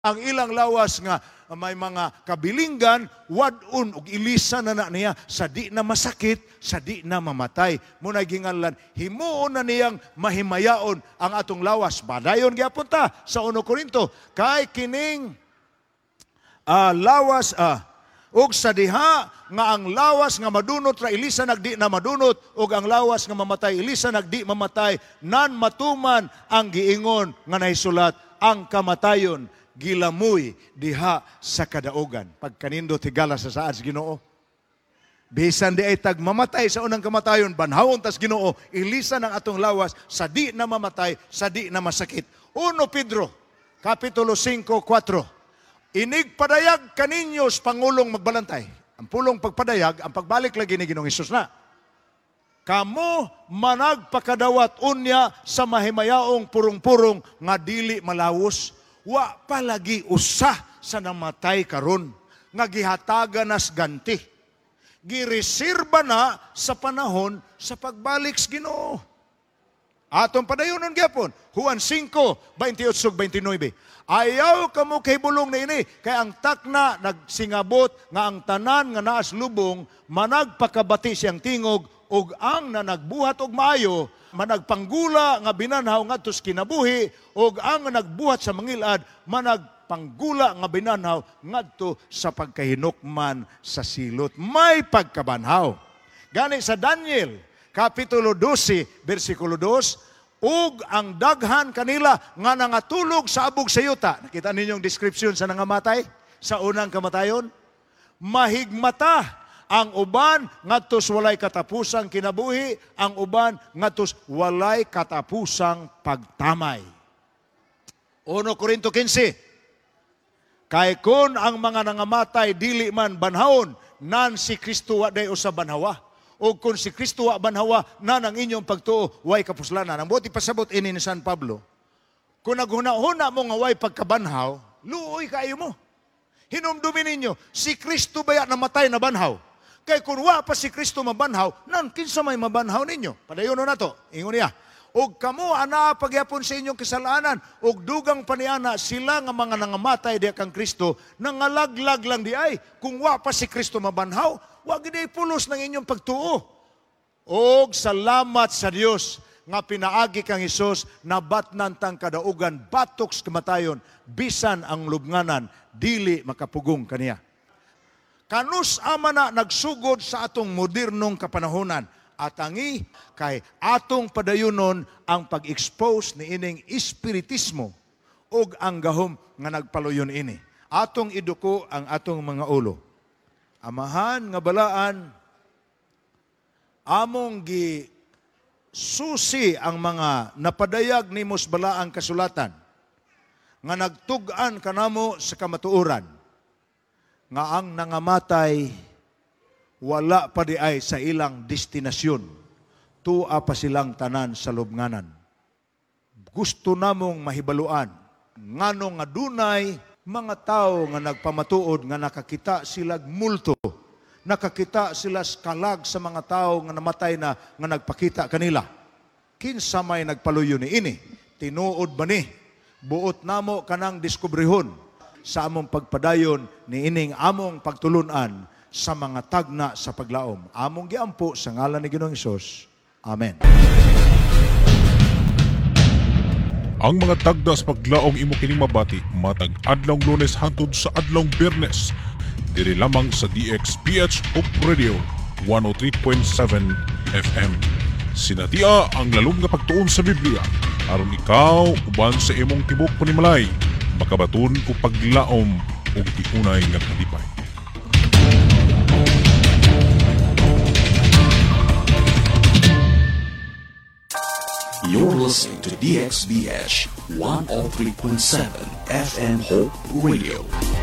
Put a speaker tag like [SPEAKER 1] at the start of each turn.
[SPEAKER 1] Ang ilang lawas nga may mga kabilinggan, wadun ug ilisan na niya sa di na masakit, sa di na mamatay. Muna ginganlan, himuon na niyang mahimayaon ang atong lawas. Badayon gyapon ta sa 1 Korinto, kay kining lawas ug sa diha nga ang lawas nga madunot ra ilisa nagdi na madunot ug ang lawas nga mamatay ilisa nagdi mamatay, nan matuman ang giingon nga nahisulat, ang kamatayon gilamoy diha sa kadaugan. Pagkanindo tigala sa saad sa Ginoo, bisan di ay tag mamatay sa unang kamatayon, banhawon tas Ginoo, ilisan ang atong lawas sa di na mamatay, sa di na masakit. 1 Pedro kapitulo 5:4, inig padayag kaninyo sa Pangulong magbalantay. Ang pulong pagpadayag, ang pagbalik lagi ni Ginoong Hesus na. Kamo managpakadawat unya sa mahimayaong purong-purong nga dili malawos, wa palagi usa sa namatay karon nga gihatagan nas ganti. Giresirba na sa panahon sa pagbalik sa Ginoo. Atong padayonon gyapon, Juan 5:28-29. Ayaw kamo kay bulong na ini, kay ang takna nagsingabot nga ang tanan nga naas lubong managpakabati siyang tingog, ug ang nanagbuhat og maayo managpanggula nga binanhaw ngadto sa kinabuhi, ug ang nagbuhat sa mangilad managpanggula nga binanhaw ngadto sa pagkahinukman sa silot. May pagkabanhaw. Gani sa Daniel kapitulo 12 bersikulo 2, ug ang daghan kanila nga nangatulog sa abog sa yuta. Nakita ninyong description sa nangamatay sa unang kamatayon? Mahigmata ang uban ngadtos walay katapusang kinabuhi, ang uban ngadtos walay katapusang pagtamay. 1 Korinto 15. Kay kun ang mga nangamatay dili man banhawon, nan si Kristo wa day usa banhawa. O kung si Kristo wa banhawa, nan ang inyong pagtuo way kapuslanan. Ang buti pasabot ini ni San Pablo, kung naghuna-huna mo nga way pagkabanhaw, luoy kayo mo. Hinumdumin ninyo, si Kristo baya namatay na banhaw? Kay kung wa pa si Kristo mabanhaw, nan kinsa may mabanhaw ninyo? Padayonon na to, ingon niya. Og kamo ana pagyapon sa inyong kasalanan, og dugang paniana sila nga mga nangamatay diha kang Kristo, nangalaglag lang di ay. Kung wa pa si Kristo mabanhaw, wa gid ay pulos ng inyong pagtuo. Og salamat sa Dios nga pinaagi kang Hesus, nabatnan tang kadaugan batok sa kamatayon, bisan ang lubnganan dili makapugong kaniya. Kanus ama na nagsugod sa atong modernong kapanahonan, atangi kay atong padayunon ang pag-expose ni ining espiritismo ug ang gahom nga nagpaluyon ini. Atong iduko ang atong mga ulo. Amahan nga balaan, among susi ang mga napadayag ni mos balaang kasulatan nga nagtug-an kanamo sa kamatuoran, nga ang nangamatay wala pa di ay sa ilang destinasyon, tua pa silang tanan sa lubnganan. Gusto namong mahibaluan ngano nga dunay mga tao nga nagpamatuod nga nakakita sila multo, nakakita sila kalag sa mga tao nga namatay na nga nagpakita kanila. Kinsa may nagpaluyo ni ini? Tinuod ba ni? Buot namo kanang diskubrihon sa among pagpadayon ni ining among pagtulunan sa mga tagna sa paglaom. Among giampo sa ngalan ni Ginoong Hesus. Amen.
[SPEAKER 2] Ang mga tagda sa paglaom imo kining mabati matag adlong Lunes hangtod sa adlong Biyernes diri lamang sa DXPH Hope Radio 103.7 FM. Sinatia ang lalom nga pagtuon sa Biblia aron ikaw uban sa imong tibok panimalay makabaton o paglaom o tiunay nga kalipay.
[SPEAKER 3] You're listening to DXBH 103.7 FM Hope Radio.